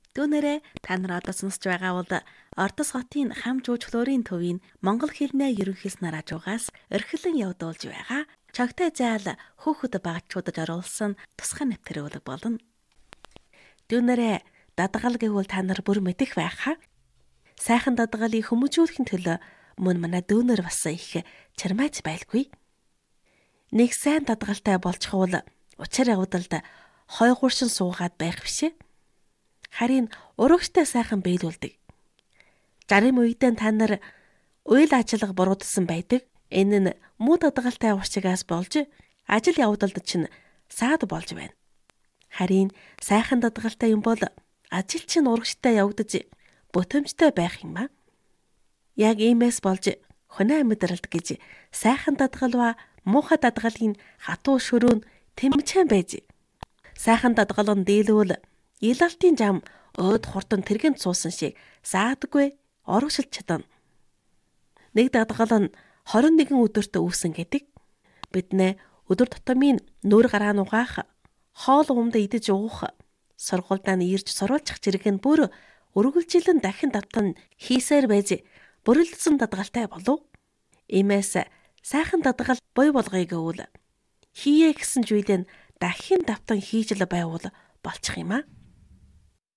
Түүнээрээ та нар одоо сонсож байгаа бол Ордос хотын хам жуулчлалын төвийн монгол хэлний ерөнхийлс нараажуугаас эрхлэн явуулж байгаа чогтой заал хөөхд багчуудад оруулсан тусгай нэвтрүүлэг болно. Түүнээрээ дадгал гэвэл та нар бүр мэдэх байхаа. Сайхан дадгалыг хүмүүжүүлэхийн төлөө мөн манай дүүнер бас их чармайж байлгүй. Нэг сайн дадгалтай болчихвол учир явдалд хой хуршин суугаад байх бишээ. Харин урагштай сайхан биелүүлдэг. 60 үедээ та нар уйл ажиллагаа буруудсан байдаг. Энэ нь муу дадгалтай уршигаас болж ажил явдалд чинь саад болж байна. Харин сайхан дадгалтай юм бол ажил чинь урагштай явагдаж бүтэмжтэй байх юм ба. Яг иймээс болж хоноо амьдралд гэж сайхан дадгал ба муухай дадгалын хатуу шөрөө тэмцэн байж. Сайхан дадгалын дийлүүл илалтын зам өөд хурдан тэргэнд суусан шиг саадгүй орогшилж чадна. Нэг дадгал нь 21 өдөрт үүсэн гэдэг. Биднээ өдөр тутмын нүүр гараа нугаах, хоол ундаа идэж уух, сургуульдаа ирж сурвалжих зэрэг нь бүр үргэлжилэн дахин давтан хийсээр байж бүрэлдэсэн дадгалтай болов. Иймээс сайхан дадгал бой болгоё гэвэл хийе гэсэн зүйлээ дахин давтан хийж л байвал болчих юм аа.